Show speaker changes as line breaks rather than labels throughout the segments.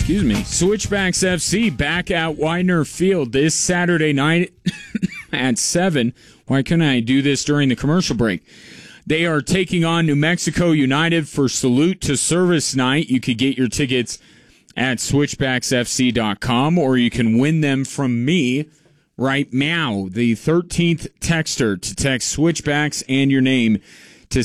Excuse me. Switchbacks FC back at Widener Field this Saturday night at 7. Why couldn't I do this during the commercial break? They are taking on New Mexico United for Salute to Service Night. You could get your tickets at switchbacksfc.com, or you can win them from me right now. The 13th texter to text Switchbacks and your name to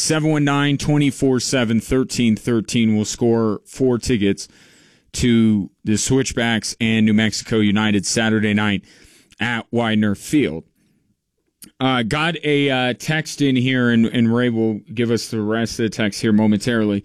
719-247-1313 will score 4 tickets to the Switchbacks and New Mexico United Saturday night at Widener Field. Got a text in here, and Ray will give us the rest of the text here momentarily.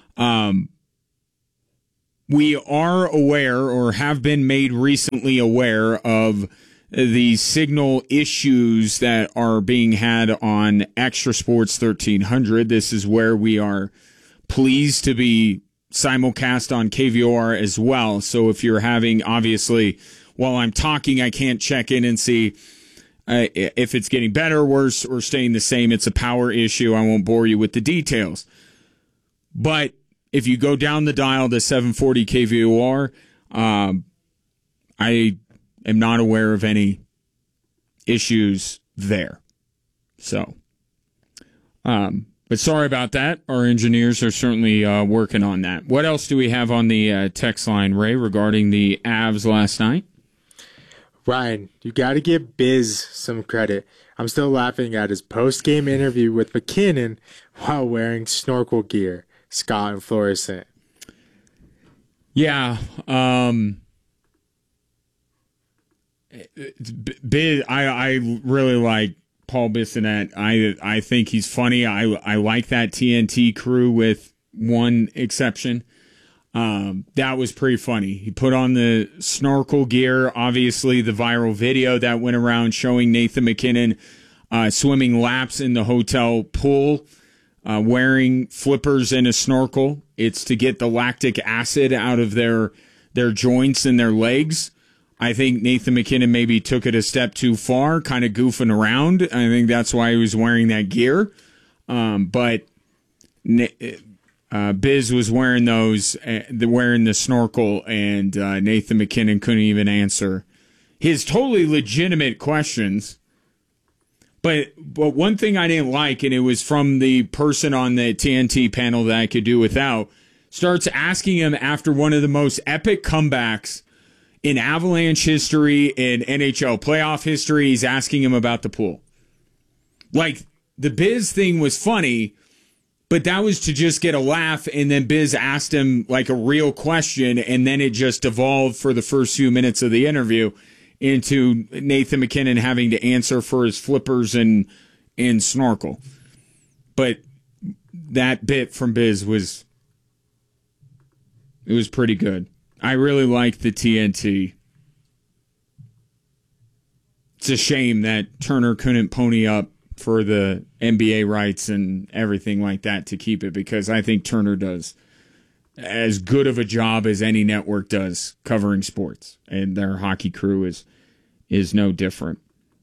We are aware, or have been made recently aware, of the signal issues that are being had on Extra Sports 1300. This is where we are pleased to be simulcast on KVOR as well. So if you're having, obviously, while I'm talking, I can't check in and see if it's getting better, worse, or staying the same. It's a power issue. I won't bore you with the details. But if you go down the dial to 740 KVOR, I am not aware of any issues there. So, but sorry about that. Our engineers are certainly working on that. What else do we have on the text line, Ray, regarding the Avs last night?
Ryan, you got to give Biz some credit. I'm still laughing at his post-game interview with McKinnon while wearing snorkel gear, Scott and fluorescent.
Yeah, Biz, I really like Paul Bissonnette. I think he's funny. I like that TNT crew with one exception. That was pretty funny. He put on the snorkel gear. Obviously, the viral video that went around showing Nathan McKinnon swimming laps in the hotel pool, wearing flippers and a snorkel. It's to get the lactic acid out of their joints and their legs. I think Nathan McKinnon maybe took it a step too far, kind of goofing around. I think that's why he was wearing that gear. But Biz was wearing those, wearing the snorkel, and Nathan McKinnon couldn't even answer his totally legitimate questions. But one thing I didn't like, and it was from the person on the TNT panel that I could do without, starts asking him after one of the most epic comebacks in Avalanche history, in NHL playoff history. He's asking him about the pool. Like, the Biz thing was funny, but that was to just get a laugh, and then Biz asked him like a real question, and then it just evolved for the first few minutes of the interview into Nathan McKinnon having to answer for his flippers and snorkel. But that bit from Biz was pretty good. I really liked the TNT. It's a shame that Turner couldn't pony up for the NBA rights and everything like that to keep it, because I think Turner does as good of a job as any network does covering sports, and their hockey crew is no different.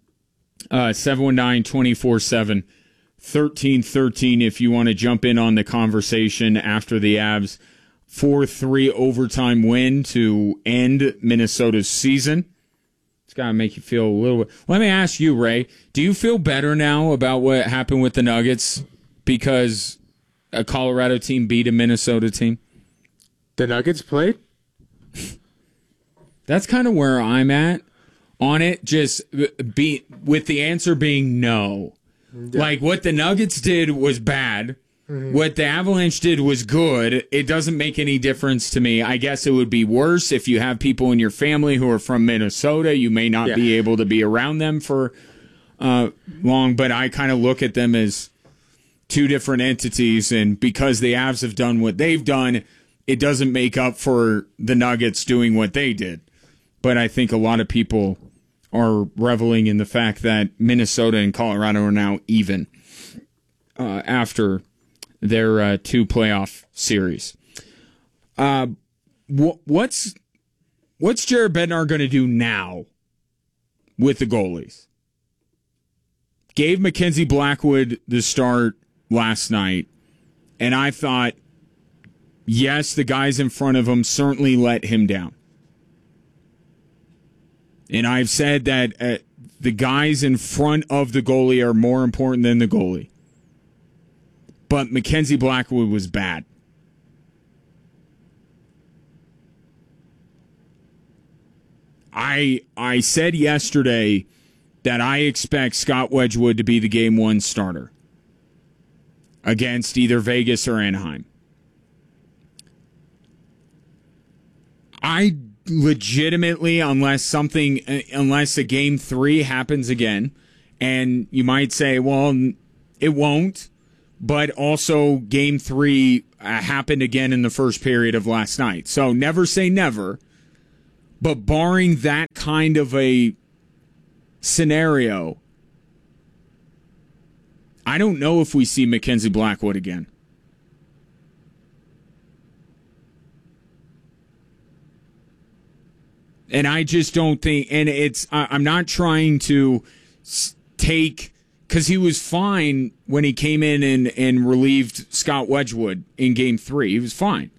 719-247-1313 if you want to jump in on the conversation after the Avs 4-3 overtime win to end Minnesota's season. It's got to make you feel a little bit. Let me ask you, Ray, do you feel better now about what happened with the Nuggets because a Colorado team beat a Minnesota team?
The Nuggets played?
That's kind of where I'm at on it, just with the answer being no. Yeah. Like, what the Nuggets did was bad. Mm-hmm. What the Avalanche did was good. It doesn't make any difference to me. I guess it would be worse if you have people in your family who are from Minnesota. You may not be able to be around them for long, but I kind of look at them as two different entities, and because the Avs have done what they've done, it doesn't make up for the Nuggets doing what they did. But I think a lot of people are reveling in the fact that Minnesota and Colorado are now even after their 2 playoff series. What's Jared Bednar going to do now with the goalies? Gave Mackenzie Blackwood the start last night, and I thought yes, the guys in front of him certainly let him down. And I've said that the guys in front of the goalie are more important than the goalie. But Mackenzie Blackwood was bad. I said yesterday that I expect Scott Wedgwood to be the Game 1 starter against either Vegas or Anaheim. I legitimately, unless a Game 3 happens again, and you might say, well, it won't, but also Game 3 happened again in the first period of last night. So never say never. But barring that kind of a scenario, I don't know if we see Mackenzie Blackwood again. And I just don't think, and I'm not trying to take, because he was fine when he came in and relieved Scott Wedgwood in Game 3. He was fine.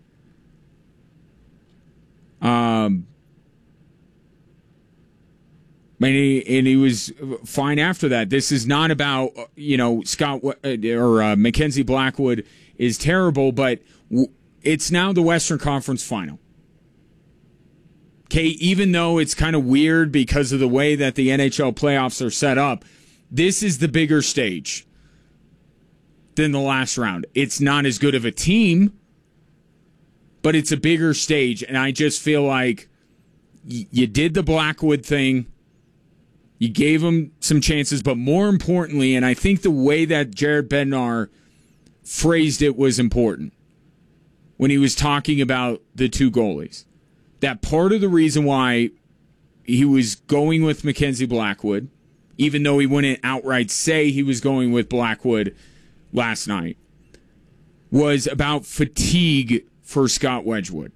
And he was fine after that. This is not about, Scott or Mackenzie Blackwood is terrible, but it's now the Western Conference Final. Okay, even though it's kind of weird because of the way that the NHL playoffs are set up, this is the bigger stage than the last round. It's not as good of a team, but it's a bigger stage, and I just feel like you did the Blackwood thing. You gave him some chances, but more importantly, and I think the way that Jared Bednar phrased it was important when he was talking about the two goalies. That part of the reason why he was going with Mackenzie Blackwood, even though he wouldn't outright say he was going with Blackwood last night, was about fatigue for Scott Wedgwood.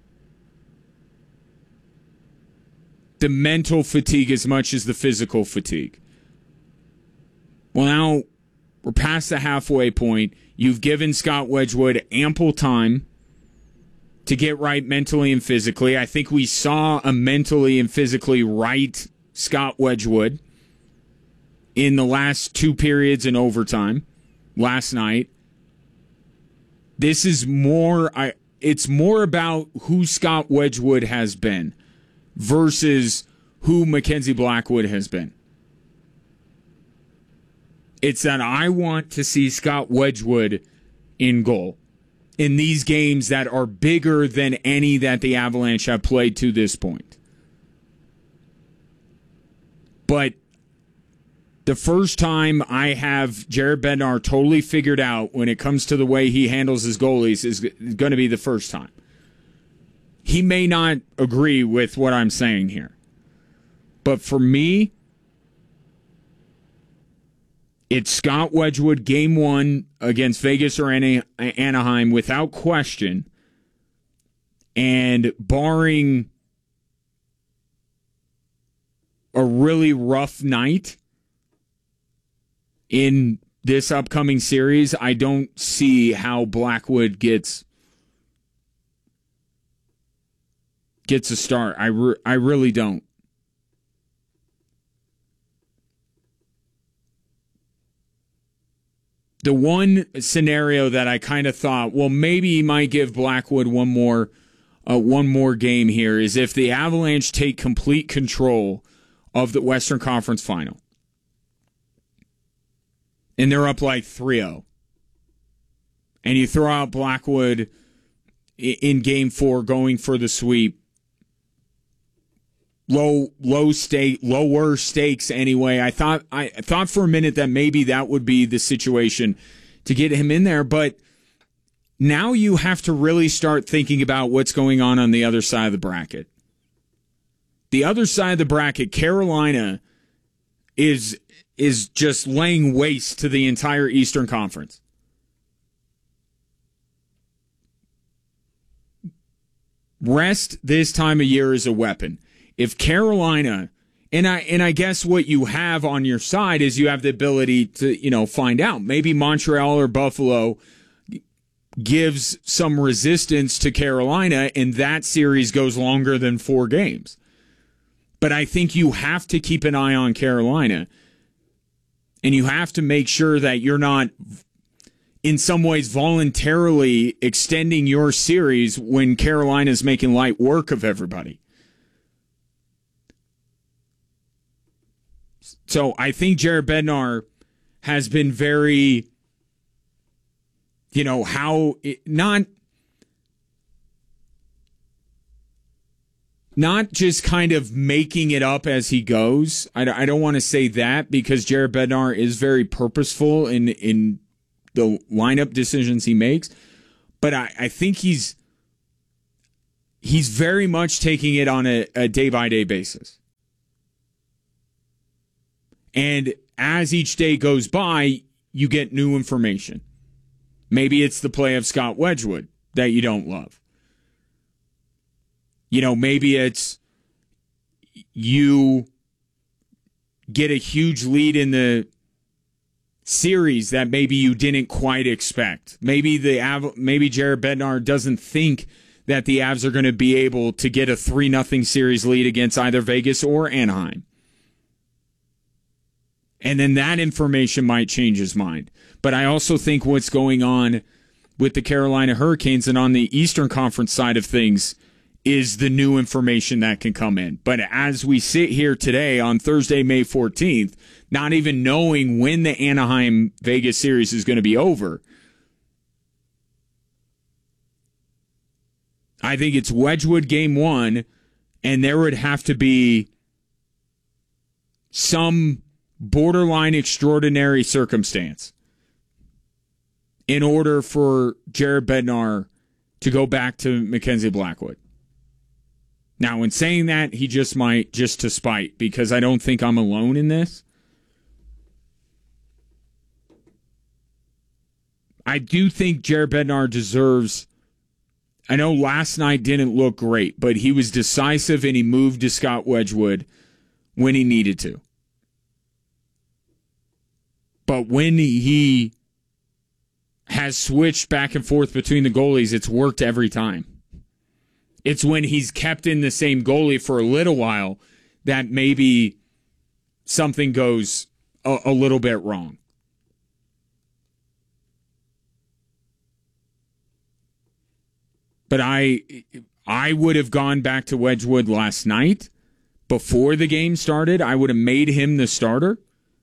The mental fatigue as much as the physical fatigue. Well, now we're past the halfway point. You've given Scott Wedgwood ample time to get right mentally and physically. I think we saw a mentally and physically right Scott Wedgwood in the last two periods in overtime last night. This is more, it's more about who Scott Wedgwood has been versus who Mackenzie Blackwood has been. It's that I want to see Scott Wedgwood in goal in these games that are bigger than any that the Avalanche have played to this point. But the first time I have Jared Bednar totally figured out when it comes to the way he handles his goalies is going to be the first time. He may not agree with what I'm saying here. But for me, it's Scott Wedgwood Game 1 against Vegas or Anaheim without question. And barring a really rough night in this upcoming series, I don't see how Blackwood gets a start. I really don't. The one scenario that I kind of thought, well, maybe he might give Blackwood one more game here is if the Avalanche take complete control of the Western Conference Final. And they're up like 3-0. And you throw out Blackwood in Game 4 going for the sweep. Lower stakes anyway. I thought for a minute that maybe that would be the situation to get him in there, but now you have to really start thinking about what's going on the other side of the bracket. The other side of the bracket, Carolina is just laying waste to the entire Eastern Conference. Rest this time of year is a weapon. If Carolina, and I guess what you have on your side is you have the ability to, find out. Maybe Montreal or Buffalo gives some resistance to Carolina, and that series goes longer than 4 games. But I think you have to keep an eye on Carolina, and you have to make sure that you're not, in some ways, voluntarily extending your series when Carolina's making light work of everybody. So I think Jared Bednar has been very, not just kind of making it up as he goes. I don't want to say that, because Jared Bednar is very purposeful in the lineup decisions he makes. But I think he's very much taking it on a day-by-day basis. And as each day goes by, you get new information. Maybe it's the play of Scott Wedgwood that you don't love. Maybe it's you get a huge lead in the series that maybe you didn't quite expect. Maybe Jared Bednar doesn't think that the Avs are going to be able to get a 3-0 series lead against either Vegas or Anaheim. And then that information might change his mind. But I also think what's going on with the Carolina Hurricanes and on the Eastern Conference side of things is the new information that can come in. But as we sit here today on Thursday, May 14th, not even knowing when the Anaheim-Vegas series is going to be over, I think it's Wedgwood game 1, and there would have to be some borderline extraordinary circumstance in order for Jared Bednar to go back to Mackenzie Blackwood. Now, in saying that, he just might, just to spite, because I don't think I'm alone in this. I do think Jared Bednar deserves, I know last night didn't look great, but he was decisive and he moved to Scott Wedgwood when he needed to. But when he has switched back and forth between the goalies, it's worked every time. It's when he's kept in the same goalie for a little while that maybe something goes a little bit wrong. But I would have gone back to Wedgwood last night before the game started. I would have made him the starter.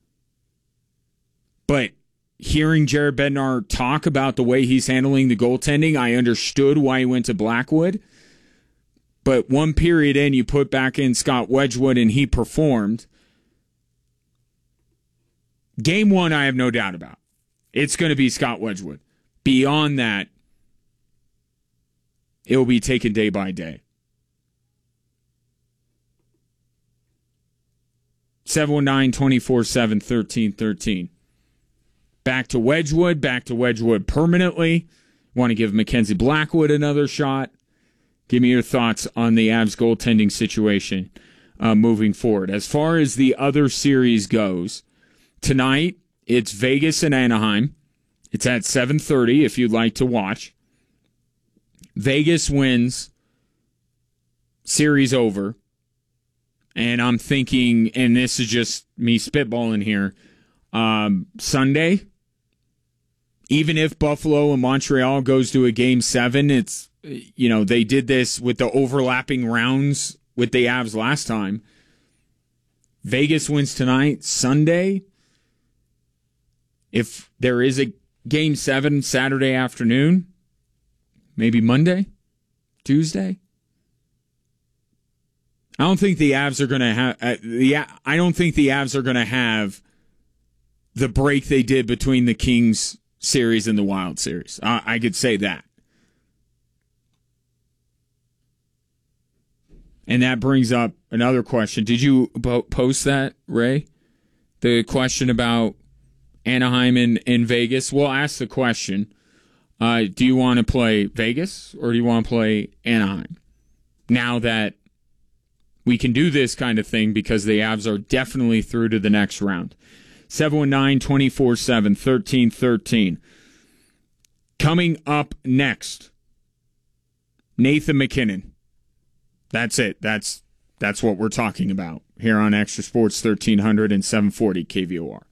But hearing Jared Bednar talk about the way he's handling the goaltending, I understood why he went to Blackwood. But one period in, you put back in Scott Wedgwood and he performed. Game 1, I have no doubt about. It's going to be Scott Wedgwood. Beyond that, it will be taken day by day. 719-247-1313. Back to Wedgwood permanently. Want to give Mackenzie Blackwood another shot? Give me your thoughts on the Avs goaltending situation moving forward. As far as the other series goes, tonight it's Vegas and Anaheim. It's at 7:30 if you'd like to watch. Vegas wins, series over. And I'm thinking, and this is just me spitballing here, Sunday, even if Buffalo and Montreal goes to a game 7, it's, they did this with the overlapping rounds with the Avs last time. Vegas wins tonight. Sunday, if there is a game 7 Saturday afternoon, maybe Monday, Tuesday. I don't think the Avs are going to have I don't think the Avs are going to have the break they did between the Kings series and the Wild series. I could say that. And that brings up another question. Did you post that, Ray? The question about Anaheim and Vegas? We'll ask the question. Do you want to play Vegas or do you want to play Anaheim? Now that we can do this kind of thing because the Avs are definitely through to the next round. 719-247-1313. Coming up next, Nathan MacKinnon. That's it. That's what we're talking about here on Extra Sports 1300 and 740 KVOR.